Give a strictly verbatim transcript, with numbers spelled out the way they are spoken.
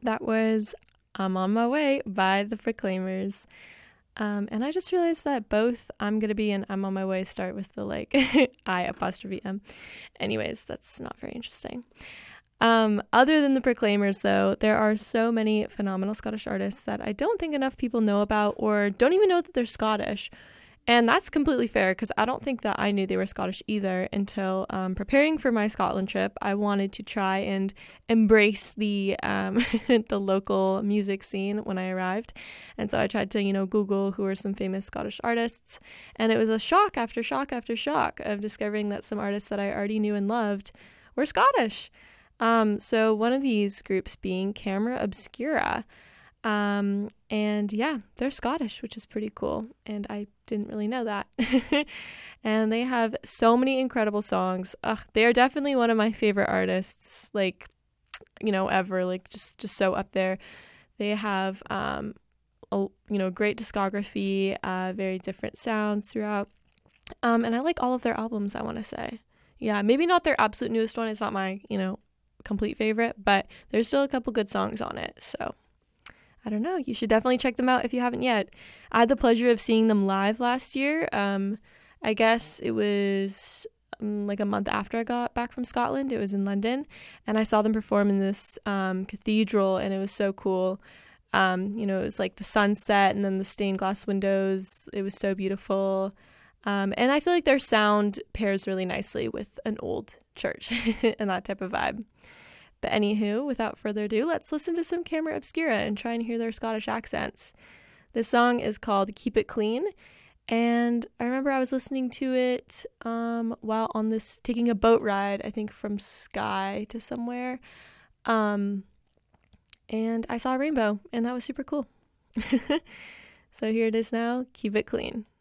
That was I'm on My Way by the Proclaimers. Um, and I just realized that both I'm Gonna Be and I'm on My Way start with the like I apostrophe M. Anyways, that's not very interesting. Um, other than the Proclaimers, though, there are so many phenomenal Scottish artists that I don't think enough people know about or don't even know that they're Scottish. And that's completely fair because I don't think that I knew they were Scottish either until um, preparing for my Scotland trip. I wanted to try and embrace the um, the local music scene when I arrived. And so I tried to, you know, Google who are some famous Scottish artists. And it was a shock after shock after shock of discovering that some artists that I already knew and loved were Scottish. Um, so one of these groups being Camera Obscura. Um, and yeah, they're Scottish, which is pretty cool. And I didn't really know that. And they have so many incredible songs. Ugh, they are definitely one of my favorite artists, like, you know, ever, like just, just so up there. They have, um, a, you know, great discography, uh, very different sounds throughout. Um, and I like all of their albums, I want to say. Yeah, maybe not their absolute newest one. It's not my, you know, complete favorite, but there's still a couple good songs on it. So I don't know. You should definitely check them out if you haven't yet. I had the pleasure of seeing them live last year. Um, I guess it was um, like a month after I got back from Scotland. It was in London, and I saw them perform in this um, cathedral, and it was so cool. Um, you know, it was like the sunset and then the stained glass windows. It was so beautiful. Um, and I feel like their sound pairs really nicely with an old church and that type of vibe. But anywho, without further ado, let's listen to some Camera Obscura and try and hear their Scottish accents. This song is called Keep It Clean, and I remember I was listening to it um, while on this, taking a boat ride, I think from Skye to somewhere, um, and I saw a rainbow, and that was super cool. So here it is now, Keep It Clean.